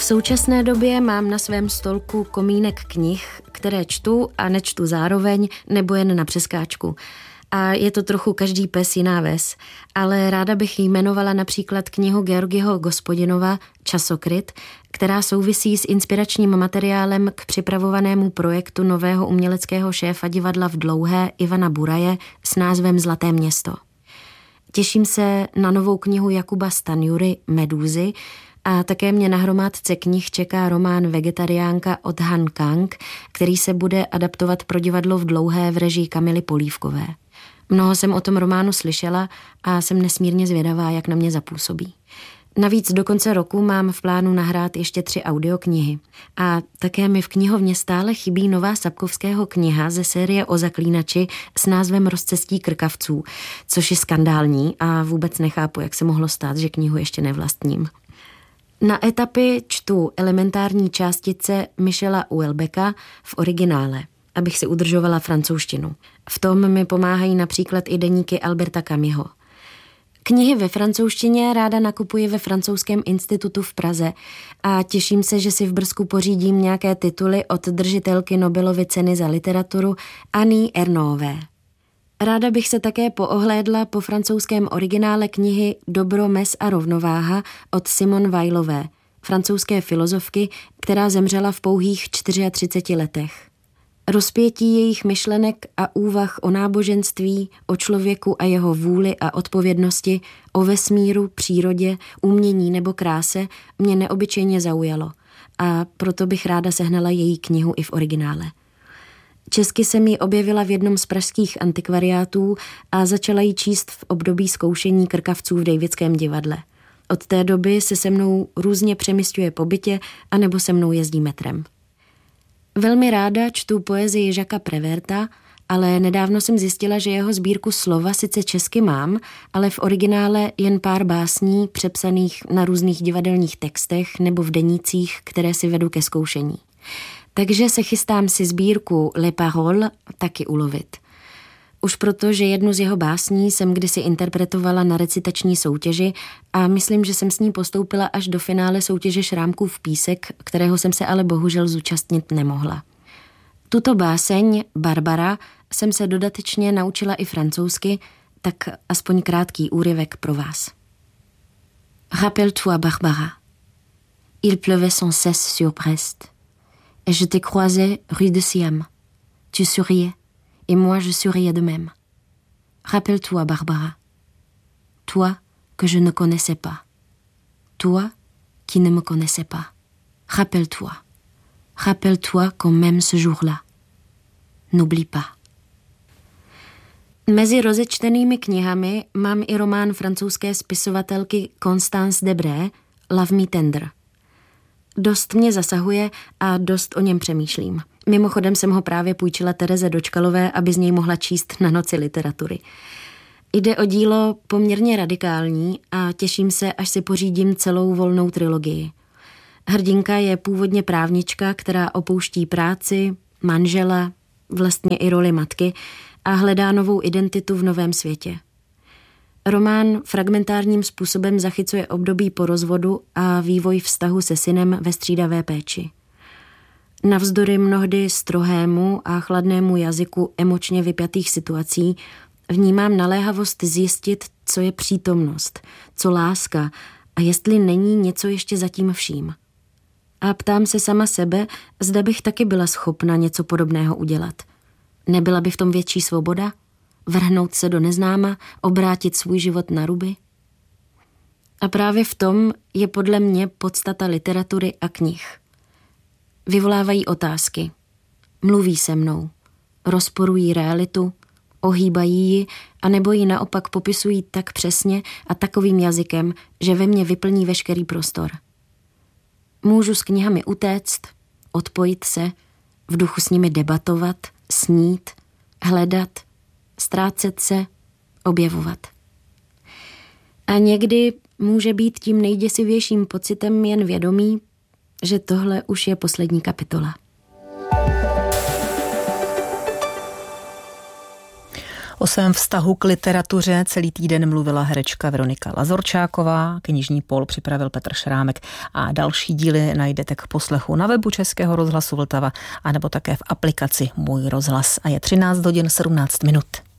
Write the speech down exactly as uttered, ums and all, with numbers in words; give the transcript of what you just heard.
současné době mám na svém stolku komínek knih, které čtu a nečtu zároveň nebo jen na přeskáčku. A je to trochu každý pes jiná ves, ale ráda bych jmenovala například knihu Georgiho Gospodinova Časokryt, která souvisí s inspiračním materiálem k připravovanému projektu nového uměleckého šéfa divadla v Dlouhé Ivana Buraje s názvem Zlaté město. Těším se na novou knihu Jakuba Stanjury Medúzy a také mě na hromádce knih čeká román Vegetariánka od Han Kang, který se bude adaptovat pro divadlo v Dlouhé v režii Kamily Polívkové. Mnoho jsem o tom románu slyšela a jsem nesmírně zvědavá, jak na mě zapůsobí. Navíc do konce roku mám v plánu nahrát ještě tři audioknihy. A také mi v knihovně stále chybí nová Sapkovského kniha ze série o zaklínači s názvem Rozcestí krkavců, což je skandální a vůbec nechápu, jak se mohlo stát, že knihu ještě nevlastním. Na etapy čtu elementární částice Michela Houellebecqa v originále, abych si udržovala francouzštinu. V tom mi pomáhají například i deníky Alberta Camusho. Knihy ve francouzštině ráda nakupuji ve Francouzském institutu v Praze a těším se, že si v brzku pořídím nějaké tituly od držitelky Nobelovy ceny za literaturu Annie Ernauxové. Ráda bych se také poohlédla po francouzském originále knihy Dobro, mes a rovnováha od Simone Weilové, francouzské filozofky, která zemřela v pouhých třiceti čtyřech letech. Rozpětí jejich myšlenek a úvah o náboženství, o člověku a jeho vůli a odpovědnosti, o vesmíru, přírodě, umění nebo kráse mě neobyčejně zaujalo a proto bych ráda sehnala její knihu i v originále. Česky jsem ji objevila v jednom z pražských antikvariátů a začala ji číst v období zkoušení krkavců v Davidském divadle. Od té doby se se mnou různě přemysťuje po bytě anebo se mnou jezdí metrem. Velmi ráda čtu poezii Jacquesa Préverta, ale nedávno jsem zjistila, že jeho sbírku slova sice česky mám, ale v originále jen pár básní přepsaných na různých divadelních textech nebo v denících, které si vedu ke zkoušení. Takže se chystám si sbírku Les Paroles taky ulovit. Už proto, že jednu z jeho básní jsem kdysi interpretovala na recitační soutěži a myslím, že jsem s ní postoupila až do finále soutěže Šrámkův písek, kterého jsem se ale bohužel zúčastnit nemohla. Tuto báseň, Barbara, jsem se dodatečně naučila i francouzsky, tak aspoň krátký úryvek pro vás. Rappelle-toi, Barbara. Il pleuvait sans cesse sur Brest. Et je t'ai croisé rue de Siam. Tu souriais. Et moi, je souriais de même. Rappelle-toi, Barbara. Toi que je ne connaissais pas. Toi qui ne me connaissais pas. Rappelle-toi. Rappelle-toi qu'on m'aime ce jour-là. N'oublie pas. Mezi rozečtenými knihami mám i román francouzské spisovatelky Constance Debré Love Me Tender. Dost mě zasahuje a dost o něm přemýšlím. Mimochodem jsem ho právě půjčila Tereze Dočkalové, aby z něj mohla číst na noci literatury. Jde o dílo poměrně radikální a těším se, až si pořídím celou volnou trilogii. Hrdinka je původně právnička, která opouští práci, manžela, vlastně i roli matky a hledá novou identitu v novém světě. Román fragmentárním způsobem zachycuje období po rozvodu a vývoj vztahu se synem ve střídavé péči. Navzdory mnohdy strohému a chladnému jazyku emočně vypjatých situací vnímám naléhavost zjistit, co je přítomnost, co láska a jestli není něco ještě zatím vším. A ptám se sama sebe, zda bych taky byla schopna něco podobného udělat. Nebyla by v tom větší svoboda? Vrhnout se do neznáma, obrátit svůj život na ruby? A právě v tom je podle mě podstata literatury a knih. Vyvolávají otázky, mluví se mnou, rozporují realitu, ohýbají ji, anebo ji naopak popisují tak přesně a takovým jazykem, že ve mně vyplní veškerý prostor. Můžu s knihami utéct, odpojit se, v duchu s nimi debatovat, snít, hledat, ztrácet se, objevovat. A někdy může být tím nejděsivějším pocitem jen vědomí, že tohle už je poslední kapitola. O svém vztahu k literatuře celý týden mluvila herečka Veronika Lazorčáková, knižní pól připravil Petr Šrámek a další díly najdete k poslechu na webu Českého rozhlasu Vltava anebo také v aplikaci Můj rozhlas. A je třináct hodin sedmnáct minut.